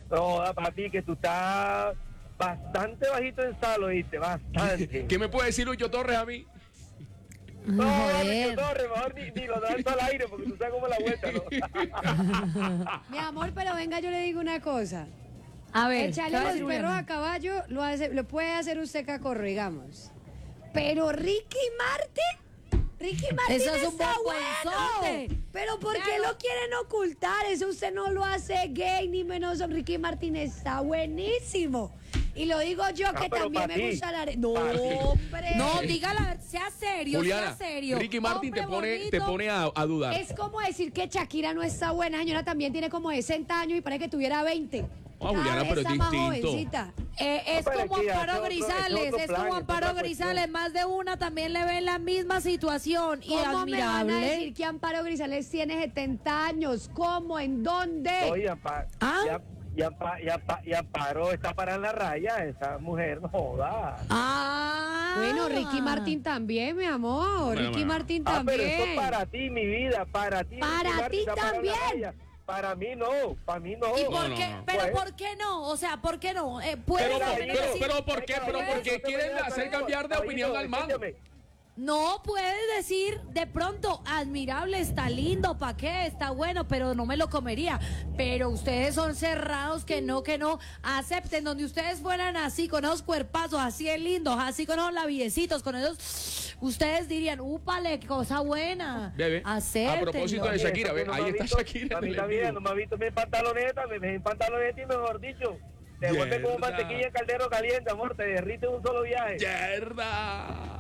No, papi, que tú estás bastante bajito en sal, ¿oíste? Bastante. ¿Qué me puede decir Lucho Torres a mí? No, Joder. Lucho Torres, mejor ni lo lanzo al aire porque tú sabes cómo es la vuelta, ¿no? Mi amor, pero venga, yo le digo una cosa. A ver, Echarle ¿qué va a los decir perros Juliana? a caballo lo puede hacer usted cacorro, digamos. Pero Ricky Martin Eso es un está bombonzote. bueno. Pero ¿por qué Claro. lo quieren ocultar? Eso usted no lo hace gay ni menos. Ricky Martin está buenísimo. Y lo digo yo que pero también pa' me ti. gusta la No, Pa' ti. hombre. No, dígala, sea serio, Juliana, sea serio. Ricky Martin te Hombre pone, bonito. a dudar. Es como decir que Shakira no está buena. Señora también tiene como 60 años y parece que tuviera 20. Ah, Juliana, Cada vez pero es está más distinto. jovencita. Es No, pero como es que ya Amparo es otro Grisales, plan, es como es Amparo otra Grisales, cuestión. más de una también le ven la misma situación y ¿Cómo me van a admirable. decir que Amparo Grisales tiene 70 años? ¿Cómo? ¿En dónde? Oye, ¿Ah? ya paró, está para en la raya, esa mujer, no joda. Ah. Bueno, Ricky Martin también, mi amor. Bueno, Ricky bueno. Martin Pero también. esto es para ti, mi vida, para ti. Para Ricky Martin ti está para la también. raya. Para mí no, para mí no. ¿Y por No, qué? no, no. Pero Pues, ¿por qué no? O sea, ¿por qué no? ¿Puede Pero, al menos decir- ¿por qué? Pero ¿por qué quieren hacer cambiar de opinión al man? No, puedes decir de pronto, admirable, está lindo, ¿pa' qué? Está bueno, pero no me lo comería. Pero ustedes son cerrados, que no, acepten. Donde ustedes fueran así, con esos cuerpazos, así de lindos, así con esos labiecitos, con esos, ustedes dirían, úpale, qué cosa buena. Ve. Acéptenlo. A propósito de Shakira, ve, ahí está Shakira. A mí en el también, envío. no me ha visto mi pantaloneta, me ves en pantaloneta y mejor dicho, te vuelve como Mierda. mantequilla en caldero caliente, amor, te derrite en un solo viaje. ¡Mierda!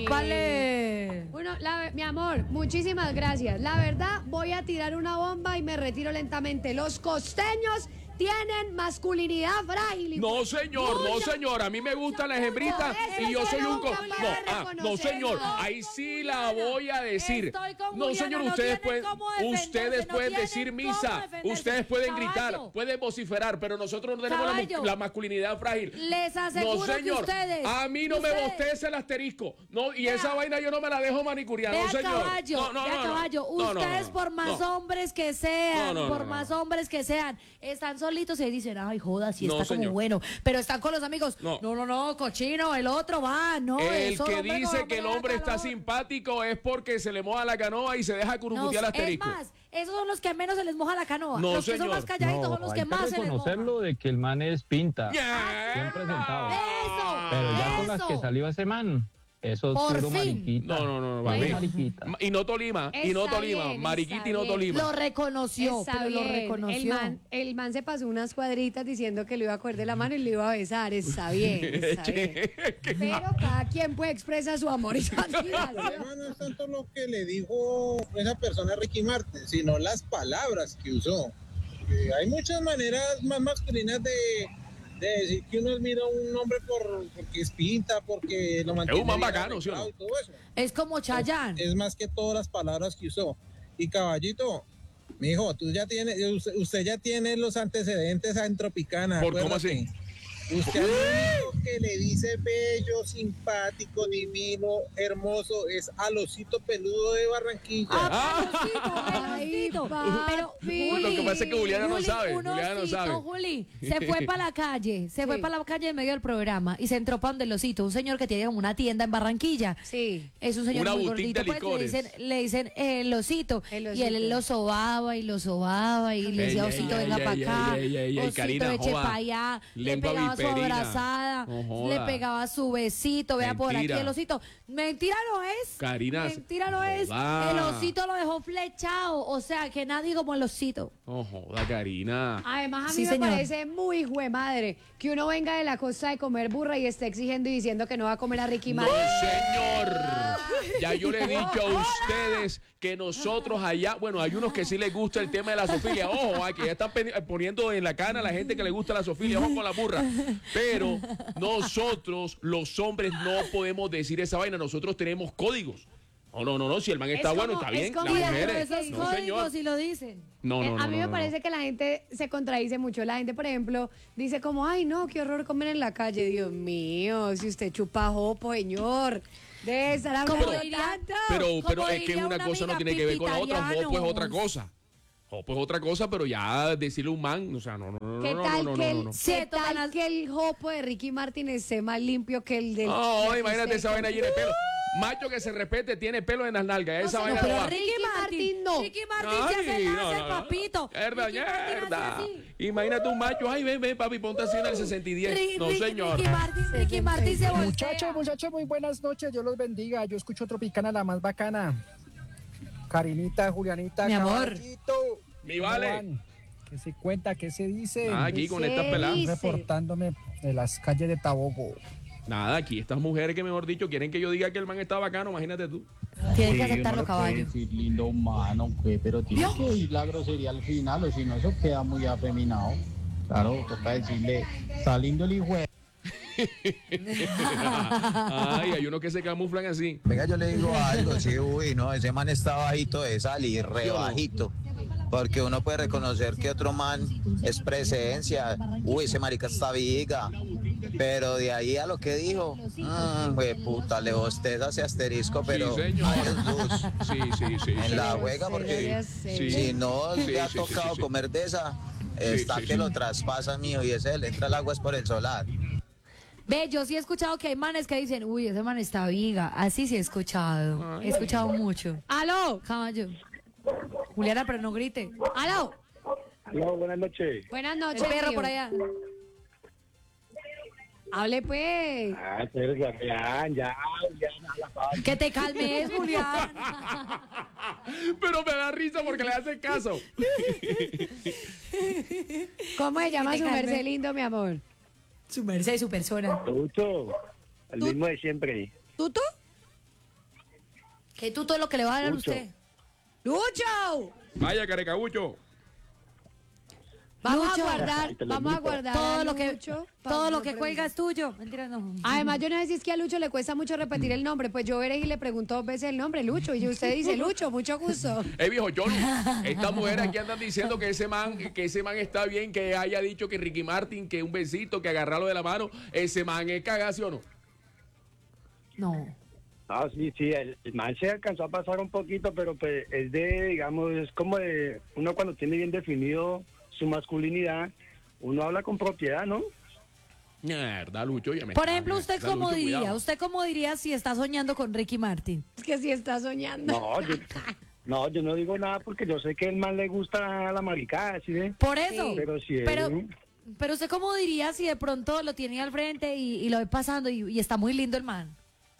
Ópale. Bueno, mi amor, muchísimas gracias. La verdad, voy a tirar una bomba y me retiro lentamente. Los costeños tienen masculinidad frágil. No, señor, no, señor. A mí me gustan las hembritas y yo soy un... No, señor. Ahí sí la voy a decir. Estoy con No, Juliana, señor, no ustedes tienen pueden, cómo defenderse, ustedes no pueden tienen decir cómo misa, defenderse. ustedes pueden gritar, Caballo. pueden vociferar, pero nosotros no tenemos Caballo. la masculinidad frágil. Les aseguro No, señor. que ustedes... A mí no me ustedes- bostece el asterisco. No, y Vea. esa vaina yo no me la dejo manicuriar, no, Vea señor. caballo, No, vea caballo. no, no, Ustedes no, por más no. hombres que sean, No, no, por no, más no. hombres que sean, están solitos y dicen, ay, joda, si No, está como señor. bueno. Pero están con los amigos. No. No, cochino, el otro va, no. El esos que hombres dice como que el me da hombre está calor. simpático es porque se le moja la canoa y se deja curucutear el Es asterisco. más, esos son los que menos se les moja la canoa. No, los que son señor. más calladitos son los hay que más se les moja. reconocerlo de que el man es pinta. ¡Mierda! Bien presentado. Eso, Pero ya con las eso. que salió ese man, eso es Por puro fin. mariquita. No, Puro papi. mariquita. Y no Tolima, y no Está Tolima, bien, mariquita está y no bien. Tolima. Lo reconoció, Está pero lo bien. reconoció. El man se pasó unas cuadritas diciendo que lo iba a coger de la mano y lo iba a besar. Está bien, está bien. Pero cada quien puede expresar su amor y su El admiración. problema no es tanto lo que le dijo esa persona a Ricky Martin, sino las palabras que usó. Hay muchas maneras más masculinas de decir que uno admira a un hombre porque es pinta, porque lo mantiene Es un man bien bacano, ¿sí o no? arreglado y todo eso. Es como Chayanne. Es más que todas las palabras que usó. Y caballito, mijo, usted ya tiene los antecedentes en Tropicana. ¿Por cómo acuérdate. así? Usted al único que le dice bello, simpático, divino, hermoso es al osito peludo de Barranquilla. Pelosito. Pero papi. Lo que pasa es que Juliana no sabe, un Juliana no osito, sabe. Juli, se fue para la calle, se fue Sí. para la calle en medio del programa y se entró para donde el osito, un señor que tiene como una tienda en Barranquilla. Sí. Es un señor Una muy boutique gordito, de pues, licores. le dicen el osito. El Y él osito. lo sobaba y lo sobaba y le decía, Ey, osito, ey, venga ey, para ey, acá, ey, ey, ey, osito, Karina, eche joda. para allá, le Lengua pegaba su viperina. abrazada, No joda. le pegaba su besito, vea por aquí Mentira. el osito. Mentira no es. Karina, Mentira no es. joda. El osito lo dejó flechado, o sea, que nadie como el osito. No joda, Karina. Además, a mí Sí, me señor. parece muy madre que uno venga de la costa de comer burra y esté exigiendo y diciendo que no va a comer a Ricky No, Martin. señor. Ya yo le he dicho a ustedes que nosotros allá, bueno, hay unos que sí les gusta el tema de la zoofilia. Ojo, que ya están poniendo en la cana a la gente que le gusta la zoofilia. Ojo con la burra. Pero nosotros, los hombres, no podemos decir esa vaina. Nosotros tenemos códigos. No. Si el man está Es bueno, como- está bien. es como- Las Y dentro mujeres. de esos No, códigos señor. si lo dicen. No. A mí me no. parece que la gente se contradice mucho. La gente, por ejemplo, dice como, ay, no, qué horror comer en la calle. Dios mío, si usted chupa jopo, señor. Debe estar Como hablando diría- tanto. Pero Como es que diría una una cosa no amiga, tiene que ver con la otra. Jopo es otra pipitarianos. cosa. Jopo es otra cosa, pero ya decirle un man, o sea, no. ¿Qué no, tal no, que no, no. ¿qué tal que el jopo de Ricky Martin esté más limpio que el del... No, que imagínate usted- esa vaina llena de pelo. Macho que se respete tiene pelo en las nalgas. Esa No, vaina no pero va. Ricky Martin no. Ricky Martin ya se la hace, papito. Mierda, Ricky Martin hace mierda. así. Imagínate un macho. Ay, ven, papi, ponte así en el 60 y 10. No, señor. Ricky Martin se voltea. Muchachos, muy buenas noches, Dios los bendiga. Yo escucho Tropicana, la más bacana. Karinita, Julianita, Mi amor. Caballito. Mi ¿Cómo vale. van? ¿Qué se cuenta? ¿Qué se dice? Aquí con Se estas peladas. dice. Reportándome de las calles de Tabogo. Nada, aquí estas mujeres que mejor dicho quieren que yo diga que el man está bacano, imagínate tú. Tienen que Sí, aceptarlo, uno le puede caballo. decir lindo humano, pues, pero tiene que oír la grosería al final, o si no, eso queda muy afeminado. Claro, toca decirle, está lindo el hijo de... Ay, hay unos que se camuflan así. Venga, yo le digo algo, sí, uy, no, ese man está bajito de salir, re bajito. Porque uno puede reconocer que otro man es presencia. Uy, ese marica está viga. Pero de ahí a lo que dijo, güey, puta, le bosteza ese asterisco, pero Sí, señor. hay luz Sí. en la juega, porque Sí. si no Sí, le ha sí, tocado sí. comer de esa, está sí, que sí. lo traspasa, mío, y ese le entra el agua es por el solar. Ve, yo sí he escuchado que hay manes que dicen, uy, ese man está viga. Así sí he escuchado. He escuchado mucho. ¡Aló! Caballo. Juliana, pero no grite. ¡Aló! Aló, buenas noches. Buenas El noches, perro tío. por allá. Hable pues. Pero ya, Que te calmes, Julián. Pero me da risa porque le hacen caso. ¿Cómo se llama te su calme. merced lindo, mi amor? Su merced, su persona. Lucho, el mismo de siempre. ¿Tuto? Que tú todo lo que le va a dar a Lucho. usted. ¡Lucho! Vaya, carecabucho. Vamos Lucho. a guardar, vamos a guardar Todo a lo que, Lucho para todo lo otro que cuelga es tuyo. Mentira, no. Además, yo no sé si es que a Lucho le cuesta mucho repetir el nombre. Pues yo veré y le pregunto 2 veces el nombre, Lucho. Y usted dice, Lucho, mucho gusto. Viejo, yo no. Estas mujeres aquí andan diciendo que ese man está bien, que haya dicho que Ricky Martin, que un besito, que agarrarlo de la mano. Ese man es cagado, ¿sí o no? No. Ah, sí, el man se alcanzó a pasar un poquito, pero pues es de, digamos, es como de uno cuando tiene bien definido su masculinidad, uno habla con propiedad, ¿no? Mierda, Lucho. Ya me Por está- ejemplo, ¿usted mierda, cómo Lucho, diría? cuidado. ¿Usted cómo diría si está soñando con Ricky Martin? Es que sí está soñando. Yo no digo nada porque yo sé que el man le gusta la maricada, ¿sí ve? Por eso. Pero si Pero usted cómo diría si de pronto lo tiene al frente y lo ve pasando y está muy lindo el man.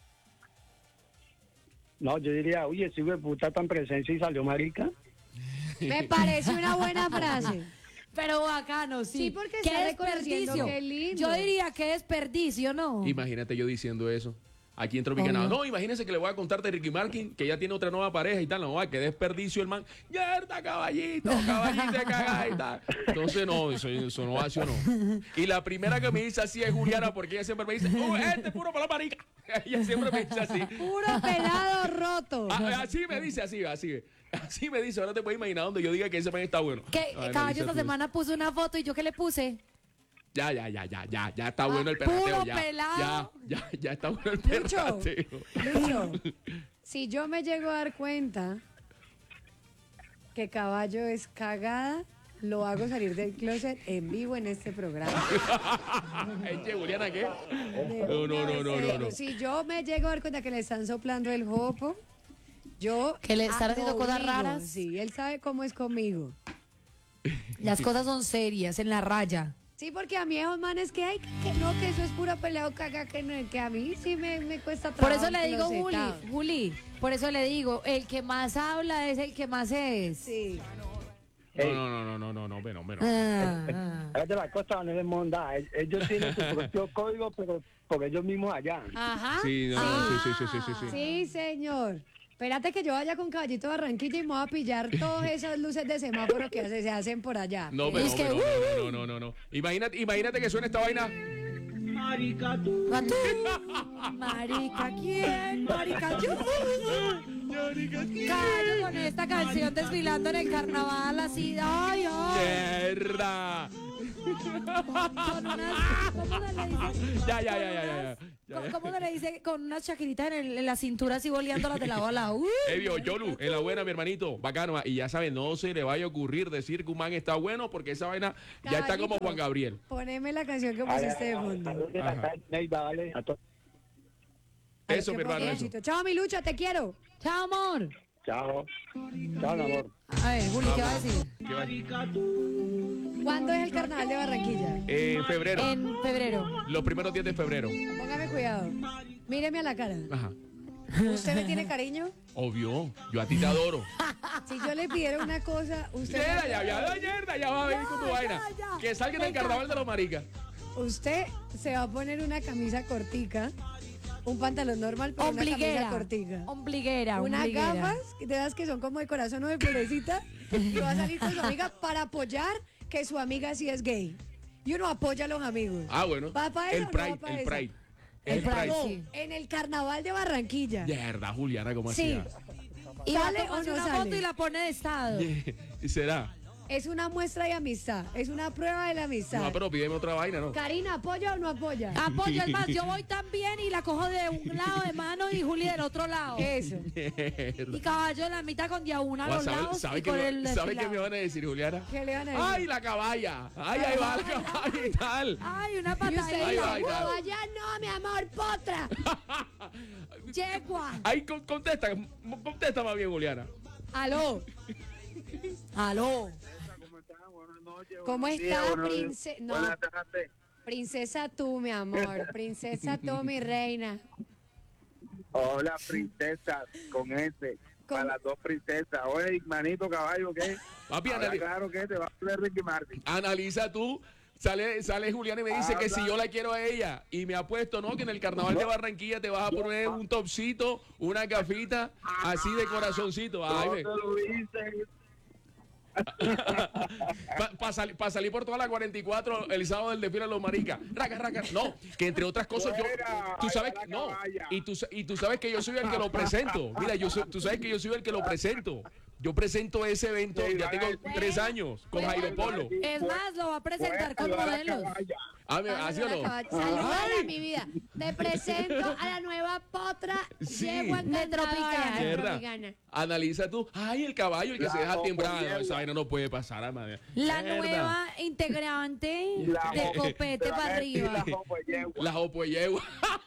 no, yo diría, oye, ese hijo de puta tan presencia y salió marica. Me parece una buena frase. Pero bacano, sí. Sí, porque qué está reconociendo desperdicio. que es lindo. Yo diría que desperdicio, ¿no? Imagínate yo diciendo eso. Aquí en Tropicana. Obvio. No, imagínense que le voy a contar de Ricky Martin, que ya tiene otra nueva pareja y tal. No, qué desperdicio el man. ¡Mierda, caballito de cagada y tal! Entonces, no, eso no hace o no. Y la primera que me dice así es Juliana, porque ella siempre me dice, este es puro para la marica. Ella siempre me dice así. Puro pelado roto. Así me dice, así me dice. Ahora te puedes imaginar donde yo diga que ese man está bueno. Que Ay, no, caballo dice esta tú. semana puso una foto y yo qué le puse. Ya está bueno el perrateo. puro Ya, pelado. ya está bueno el Lucho. perrateo. Lucho, si yo me llego a dar cuenta que caballo es cagada, lo hago salir del closet en vivo en este programa. Eche, Juliana, ¿qué? De No, una vez te no. digo, si yo me llego a dar cuenta que le están soplando el jopo, yo... Que le están haciendo cosas obligo, raras. Sí, él sabe cómo es conmigo. Las cosas son serias, en la raya. Sí, porque a mí esos manes que hay, que no, que eso es puro peleo caga, que, no, que a mí sí me cuesta Por trabajo. eso le digo, closetado. Juli, por eso le digo, el que más habla es el que más es. Sí. No, pero. Ah. Es de la costa no es monda. Ellos tienen su propio código, pero por ellos mismos allá. Ajá. Sí, sí. Sí, señor. Espérate que yo vaya con Caballito a Barranquilla y me voy a pillar todas esas luces de semáforo que se hacen por allá. No, Es que, no. Imagínate que suena esta vaina. Marica tú, marica quién, marica yo. Callo con esta canción desfilando en el carnaval así, ay. ¡Mierda! ¿Cómo se le dice? Ya. ¿Cómo se le dice? Con unas chaquiritas en la cintura así boleándolas de lado a lado. Vio, Yolu, en la buena, mi hermanito, bacano. Y ya saben, no se le vaya a ocurrir decir que un man está bueno porque esa vaina ya está como Juan Gabriel. Poneme la canción que pusiste de fondo. Ajá. Vale, a todos. Eso, mi hermano, eso. Chao, mi Lucha, te quiero. Chao, amor. Chao. Chao, mi amor. A ver, Juli, ¿qué va a decir? ¿Qué va? ¿Cuándo es el carnaval de Barranquilla? En febrero. En febrero. Los primeros días de febrero. Póngame cuidado. Míreme a la cara. Ajá. ¿Usted me tiene cariño? Obvio, yo a ti te adoro. Si yo le pidiera una cosa, usted... Ya va a venir con tu vaina. Que salga en el carnaval de los maricas. Usted se va a poner una camisa cortica, un pantalón normal, pero una camisa cortica. Ombliguera. Unas gafas de las que son como de corazón o de florecita y va a salir con su amiga para apoyar que su amiga sí es gay. Y uno apoya a los amigos. Ah, bueno. ¿Va para eso El o no Pride, va para el eso? Pride. El Pride, No, sí. en el carnaval de Barranquilla. De verdad, Juliana, ¿cómo Sí. hacía? Y va a ¿Sale o tomarse no una sale? foto y la pone de estado. ¿Y será? Es una muestra de amistad, es una prueba de la amistad. No, pero pídeme otra vaina, ¿no? Karina, ¿apoya o no apoya? Apoyo, es más, yo voy también y la cojo de un lado de mano y Juli del otro lado. Eso. Y caballo en la mitad con día una a los lados ¿Sabe y con el qué desfilado. me van a decir, Juliana? ¿Qué le van a decir? ¡Ay, la caballa! ¡Ay, ahí va la caballa y tal! Ay, una Y usted patadita. Ahí dice, va, ahí va. vaya no, mi amor, potra. Yegua. Ahí contesta más bien, Juliana. Aló, Aló. ¿cómo está, princesa? No, Buenas tardes. princesa tú, mi amor, princesa tú, mi reina. Hola, princesas, con ese. Para las dos princesas. Oye, manito caballo, ¿qué? Papi, Habla claro que te va a poner Ricky Martin. analiza tú. Sale Juliana y me dice que si yo la quiero a ella y me apuesto, ¿no? Que en el carnaval de Barranquilla te vas a poner un topcito, una gafita, así de corazoncito. Ay, No ve. te lo dices. Para salir por toda la 44 el sábado del desfile de los maricas. Raca. No, que entre otras cosas tú sabes que no. Y tú sabes que yo soy el que lo presento. Mira, tú sabes que yo soy el que lo presento. Yo presento ese evento, ya tengo 3 años con Jairo Polo. Es más, lo va a presentar con modelos. ¿Así o no? Salúdala, mi vida. Te presento a la nueva potra Sí. yegua De Tropicana. De verdad. Tropicana. Analiza tú. Ay, el caballo, el que se deja timbrar. No, esa vaina no puede pasar, madre. La Mierda. nueva integrante de Copete para arriba. La jopo de yegua.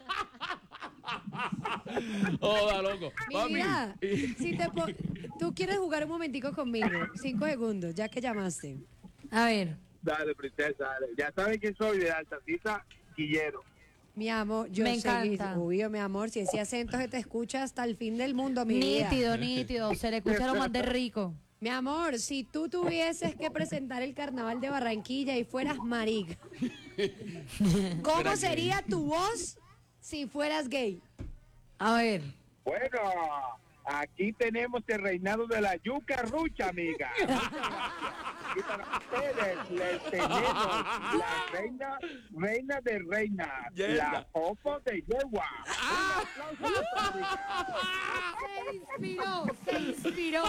Joda, loco. Mi Papi. vida, si tú quieres jugar un momentico conmigo, 5 segundos, ya que llamaste. A ver. Dale, princesa, dale. Ya saben que soy de Altacita Quillero. Mi amor, yo Me sé, encanta. obvio, mi amor, si ese acento se te escucha hasta el fin del mundo, mi vida. Nítido. Se le escucha lo más de rico. Mi amor, si tú tuvieses que presentar el carnaval de Barranquilla y fueras marica, ¿cómo Fuera sería tu voz si fueras gay? A ver. Bueno, aquí tenemos el reinado de la yuca rucha, amiga. Y para ustedes les tenemos la reina de reinas, la Jopo de yegua. Un aplauso a Se inspiró.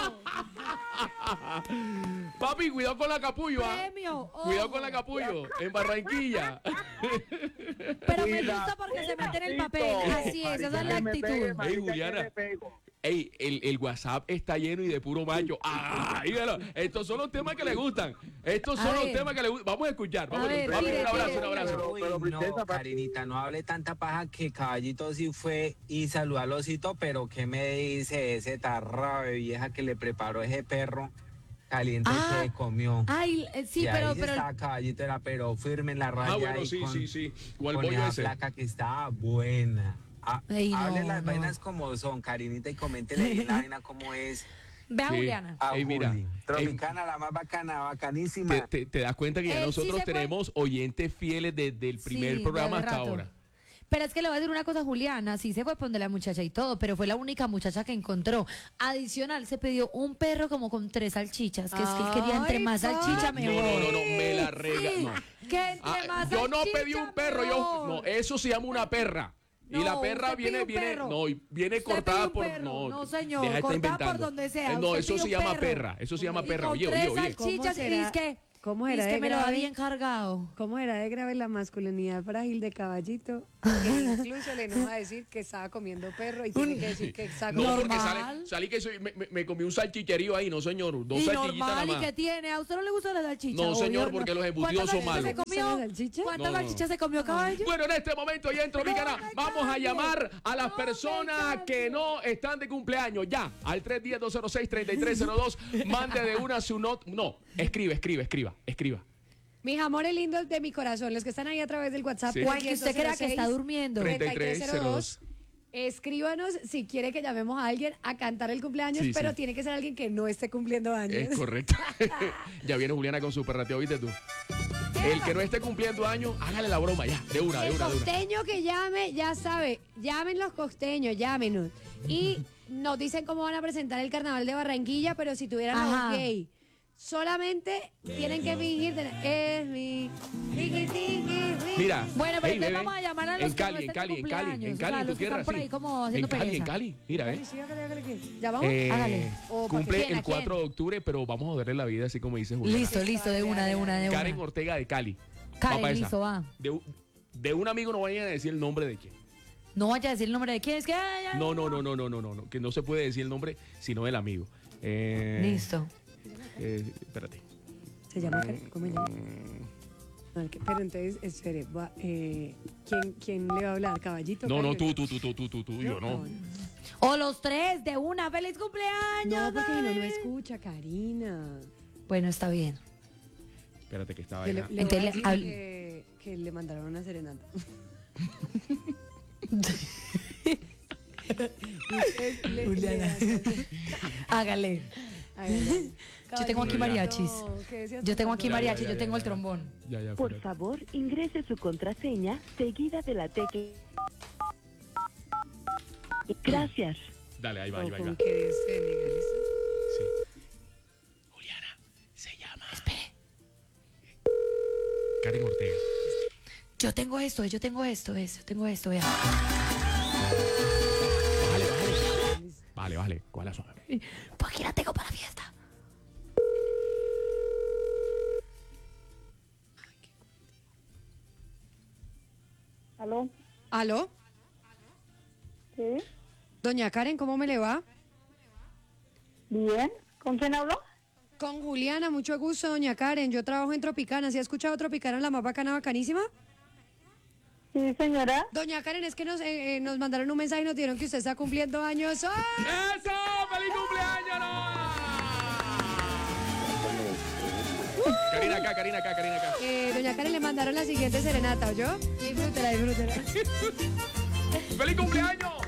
Papi, cuidado con la capullo. ¿Ah? Premio. Cuidado con la capullo. En Barranquilla. Pero me gusta porque se mete en el papel. Así es, esa es la actitud. Ey, Juliana. Ey, el WhatsApp está lleno y de puro macho. ¡Ay, velo! Estos son los temas que le gustan. Estos son A los ver. temas que le gustan. Vamos a escuchar. Vamos A ver, Papi, tire, un abrazo, tire. un abrazo. Uy, Pero, princesa, no, Karinita, no hable tanta paja que Caballito sí fue y saludó al osito, pero ¿qué me dice ese tarra de vieja que le preparó ese perro caliente que comió? Ay, sí, Y ahí pero estaba Caballito, era pero firme en la raya. Ah, bueno, y sí. Con el con bollo esa ese. placa que estaba buena. Ay, no, Hable las no. vainas como son, Karinita, y coméntele ahí la vaina como es. Ve a Sí. Juliana. A Ey, mira, Juli. Tropicana, la más bacana, bacanísima. Te das cuenta que ya Él sí nosotros se fue. tenemos oyentes fieles desde el primer Sí, programa desde hasta rato. ahora. Pero es que le voy a decir una cosa, Juliana. Sí se fue por donde la muchacha y todo, pero fue la única muchacha que encontró. Adicional, se pidió un perro como con 3 salchichas, que es que él quería entre más Ay, salchicha No, mejor. no, me la rega. Sí, No. que entre más Yo no salchicha, pedí un perro, mejor. no, eso se llama una perra. Y No, la perra usted pidió viene, un perro. no, y viene Usted cortada pidió un por, perro. No, señor, deja de estar cortada inventando. por donde sea. No, Usted eso pidió se un llama perro. perra, eso se llama Y perra. con Oye, 3 oye. salchichas ¿Cómo y será? es que ¿Cómo era Es de que me lo da grave? bien cargado. ¿Cómo era de grave la masculinidad frágil de Caballito? Que incluso le enoja decir que estaba comiendo perro y tiene que decir que está No, porque Normal. salí que me comí un salchicherío ahí, no señor, dos Y salchichitas nada normal, ¿y más. qué tiene? ¿A usted no le gusta la salchicha? No, Obvio, señor, porque los embutidos son ¿Cuántas malos. salchichas se comió? ¿La salchicha? ¿Cuántas No. salchichas se comió, caballo? Bueno, en este momento ya entro, mi cara. Vamos a llamar a las personas que no están de cumpleaños. Ya, al 310-206-3302. Mande de una su nota. No, escriba. Mis amores lindos de mi corazón, los que están ahí a través del WhatsApp. Sí. O al que usted crea que está durmiendo. 3302. Escríbanos si quiere que llamemos a alguien a cantar el cumpleaños, Sí, pero sí. tiene que ser alguien que no esté cumpliendo años. Es correcto. Ya viene Juliana con su perrateo, ¿viste tú? El que no esté cumpliendo años, hágale la broma ya. De una. El costeño que llame, ya sabe, llamen los costeños, llámenos. Y nos dicen cómo van a presentar el carnaval de Barranquilla, pero si tuvieran a Ajá. un gay, solamente tienen que fingir. Es mi. Mira. Bueno, pero hey, entonces bebé, vamos a llamar a los en que no Cali, en estén Cali, de en Cali, cumpleaños, en o sea, Cali, en tu los que tierra, están por sí. ahí como haciendo En Cali, pereza. en Cali, mira, ¿ves? ¿Ya vamos? Hágale. O para Cumple ¿Quién, a el 4 de octubre, pero vamos a joderle la vida así como dice Juliana. Listo, de una. Karen Ortega de Cali. Karen, pa' esa. listo, va. De un amigo no vayan a decir el nombre de quién. No vaya a decir el nombre de quién es que... No, que no se puede decir el nombre sino el amigo. Listo. Espérate. ¿Se llama Karen? ¿Cómo se llama? Pero entonces, espere, ¿quién le va a hablar? ¿Caballito? No, Karen? tú, yo no. O los tres de una. ¡Feliz No, cumpleaños! porque si no, no dale! escucha, Karina. Bueno, está bien. Espérate que estaba Le, ahí. le voy a Entonces, decir que le mandaron una serenata. Usted Juliana. Hágale. Yo tengo aquí mariachis. Yo tengo aquí mariachis, yo tengo el trombón. Ya, Por espérate. favor, ingrese su contraseña seguida de la tecla. Gracias. Dale, ahí va. Con que se legaliza. Sí. Juliana, se llama. Espere. Karen Ortega. Yo tengo esto, vea. Vale. ¿Cuál es la suave? Pues aquí la tengo para la fiesta. ¿Aló? ¿Aló? ¿Sí? Doña Karen, ¿cómo me le va? Bien. ¿Con quién hablo? Con Juliana, mucho gusto, doña Karen. Yo trabajo en Tropicana. ¿Sí ha escuchado Tropicana, la más bacana, bacanísima? Sí, señora. Doña Karen, es que nos mandaron un mensaje y nos dijeron que usted está cumpliendo años. ¡Ah! ¡Eso! ¡Feliz cumpleaños, Noah! Karina acá. Doña Karen, le mandaron la siguiente serenata, ¿oyó? Disfrútela. ¡Feliz cumpleaños!